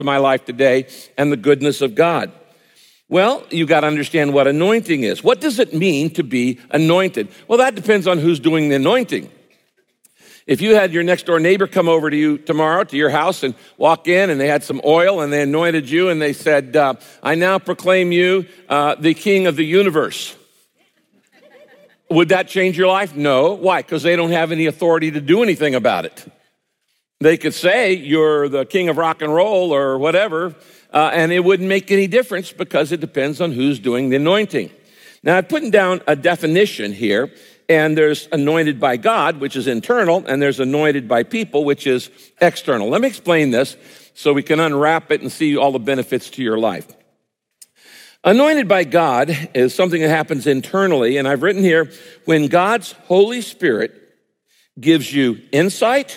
to my life today and the goodness of God? Well, you got to understand what anointing is. What does it mean to be anointed? Well, that depends on who's doing the anointing. If you had your next door neighbor come over to you tomorrow to your house and walk in and they had some oil and they anointed you and they said, I now proclaim you the king of the universe. Would that change your life? No. Why? Because they don't have any authority to do anything about it. They could say you're the king of rock and roll or whatever, and it wouldn't make any difference because it depends on who's doing the anointing. Now, I've put down a definition here, and there's anointed by God, which is internal, and there's anointed by people, which is external. Let me explain this so we can unwrap it and see all the benefits to your life. Anointed by God is something that happens internally, and I've written here, when God's Holy Spirit gives you insight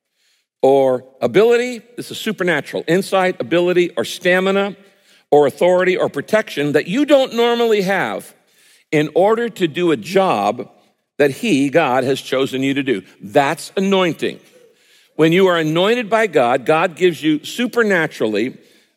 or ability, this is supernatural, insight, ability, or stamina, or authority, or protection that you don't normally have in order to do a job that God has chosen you to do. That's anointing. When you are anointed by God, God gives you supernaturally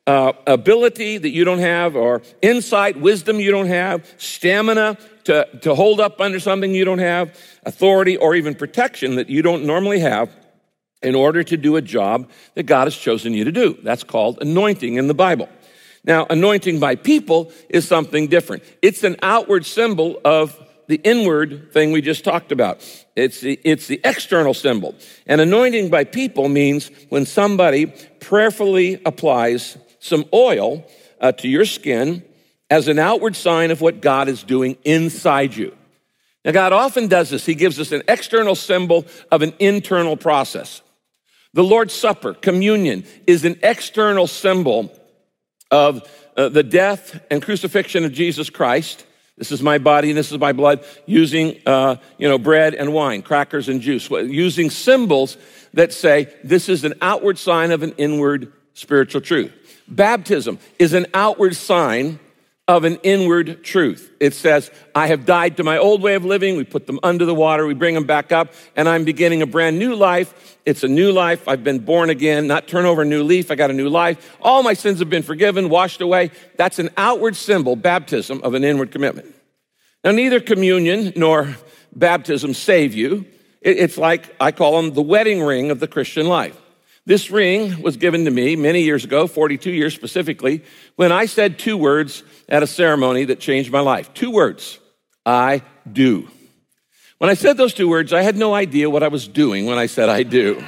ability that you don't have, or insight, wisdom you don't have, stamina to hold up under something you don't have, authority, or even protection that you don't normally have in order to do a job that God has chosen you to do. That's called anointing in the Bible. Now, anointing by people is something different. It's an outward symbol of the inward thing we just talked about. It's the external symbol. And anointing by people means when somebody prayerfully applies some oil to your skin as an outward sign of what God is doing inside you. Now, God often does this. He gives us an external symbol of an internal process. The Lord's Supper, communion, is an external symbol of the death and crucifixion of Jesus Christ. This is my body and this is my blood, using bread and wine, crackers and juice, using symbols that say this is an outward sign of an inward spiritual truth. Baptism is an outward sign of an inward truth. It says, I have died to my old way of living. We put them under the water. We bring them back up, and I'm beginning a brand new life. It's a new life. I've been born again, not turn over a new leaf. I got a new life. All my sins have been forgiven, washed away. That's an outward symbol, baptism, of an inward commitment. Now, neither communion nor baptism save you. It's like, I call them the wedding ring of the Christian life. This ring was given to me many years ago, 42 years specifically, when I said 2 words at a ceremony that changed my life. 2 words, I do. When I said those 2 words, I had no idea what I was doing when I said I do.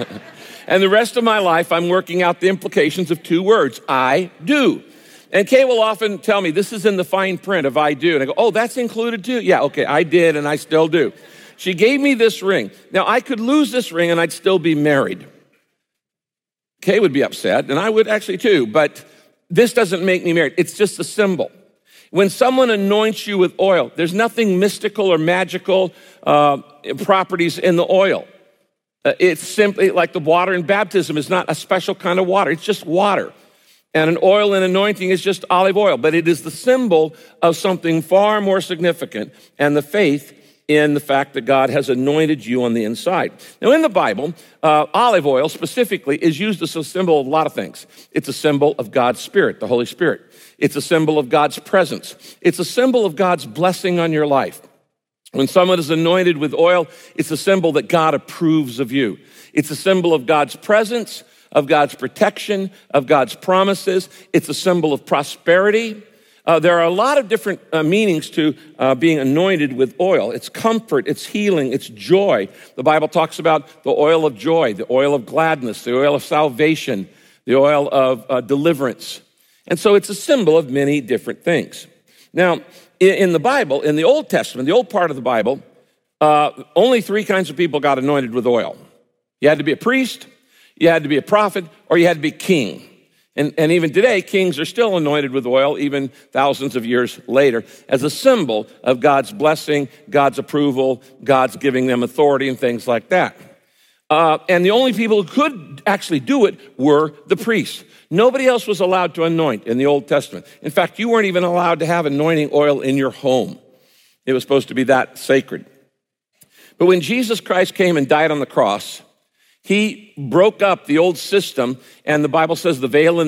And the rest of my life, I'm working out the implications of 2 words, I do. And Kay will often tell me, this is in the fine print of I do. And I go, oh, that's included too? Yeah, okay, I did and I still do. She gave me this ring. Now, I could lose this ring and I'd still be married. Kay would be upset, and I would actually too, but this doesn't make me married. It's just a symbol. When someone anoints you with oil, there's nothing mystical or magical properties in the oil. It's simply like the water in baptism is not a special kind of water. It's just water. And an oil in anointing is just olive oil, but it is the symbol of something far more significant, and the faith in the fact that God has anointed you on the inside. Now, in the Bible, olive oil specifically is used as a symbol of a lot of things. It's a symbol of God's Spirit, the Holy Spirit. It's a symbol of God's presence. It's a symbol of God's blessing on your life. When someone is anointed with oil, it's a symbol that God approves of you. It's a symbol of God's presence, of God's protection, of God's promises. It's a symbol of prosperity. There are a lot of different meanings to being anointed with oil. It's comfort, it's healing, it's joy. The Bible talks about the oil of joy, the oil of gladness, the oil of salvation, the oil of deliverance. And so it's a symbol of many different things. Now, in the Bible, in the Old Testament, the old part of the Bible, only 3 kinds of people got anointed with oil. You had to be a priest, you had to be a prophet, or you had to be king. And even today, kings are still anointed with oil, even thousands of years later, as a symbol of God's blessing, God's approval, God's giving them authority and things like that. And the only people who could actually do it were the priests. Nobody else was allowed to anoint in the Old Testament. In fact, you weren't even allowed to have anointing oil in your home. It was supposed to be that sacred. But when Jesus Christ came and died on the cross, He broke up the old system, and the Bible says the veil in